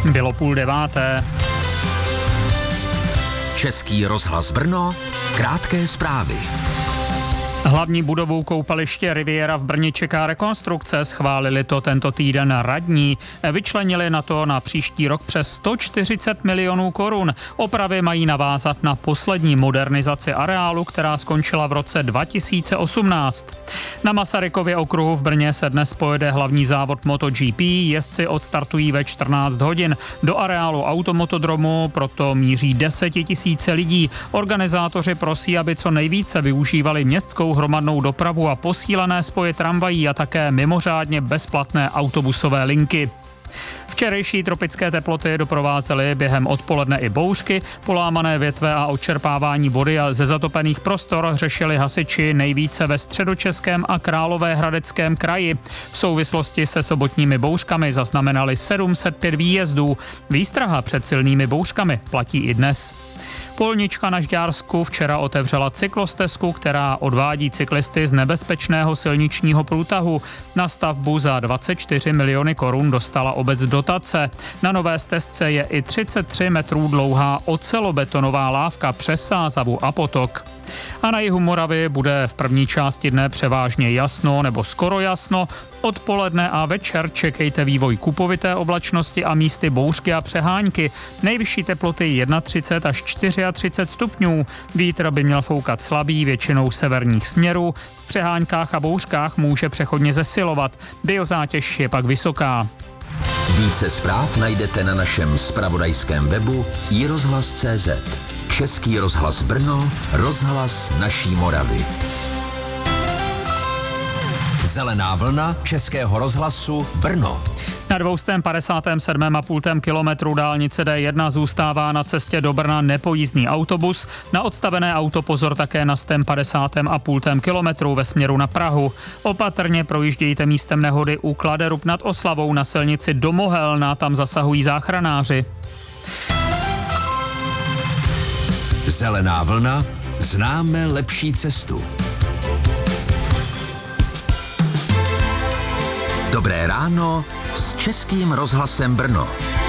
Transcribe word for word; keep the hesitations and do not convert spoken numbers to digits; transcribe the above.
Bylo půl deváté. Český rozhlas Brno, krátké zprávy. Hlavní budovu koupaliště Riviera v Brně čeká rekonstrukce, schválili to tento týden radní. Vyčlenili na to na příští rok přes sto čtyřicet milionů korun. Opravy mají navázat na poslední modernizaci areálu, která skončila v roce dva tisíce osmnáct. Na Masarykově okruhu v Brně se dnes pojede hlavní závod MotoGP, jezdci odstartují ve čtrnáct hodin. Do areálu automotodromu proto míří desetitisíce lidí. Organizátoři prosí, aby co nejvíce využívali městskou hromadnou dopravu a posílené spoje tramvají a také mimořádně bezplatné autobusové linky. Včerejší tropické teploty doprovázely během odpoledne i bouřky, polámané větve a odčerpávání vody ze zatopených prostor řešili hasiči nejvíce ve Středočeském a Královéhradeckém kraji. V souvislosti se sobotními bouřkami zaznamenali sedm set pět výjezdů. Výstraha před silnými bouřkami platí i dnes. Polnička na Žďársku včera otevřela cyklostezku, která odvádí cyklisty z nebezpečného silničního průtahu. Na stavbu za dvacet čtyři miliony korun dostala obec dotace. Na nové stezce je i třicet tři metrů dlouhá ocelobetonová lávka přes Sázavu a potok. A na jihu Moravy bude v první části dne převážně jasno nebo skoro jasno. Odpoledne a večer čekejte vývoj kupovité oblačnosti a místy bouřky a přehánky. Nejvyšší teploty třicet jedna až třicet čtyři stupňů. Vítr by měl foukat slabý, většinou severních směrů. V přeháňkách a bouřkách může přechodně zesilovat. Biozátěž je pak vysoká. Více zpráv najdete na našem zpravodajském webu i rozhlas tečka cé zet. Český rozhlas Brno, rozhlas naší Moravy. Zelená vlna Českého rozhlasu Brno. Na dvě stě padesát sedm a půl kilometru dálnice D jedna zůstává na cestě do Brna nepojízdný autobus. Na odstavené auto pozor také na sto padesát a půl kilometru ve směru na Prahu. Opatrně projíždějte místem nehody u Kladerup nad Oslavou na silnici do Mohelna, tam zasahují záchranáři. Zelená vlna, známe lepší cestu. Dobré ráno s Českým rozhlasem Brno.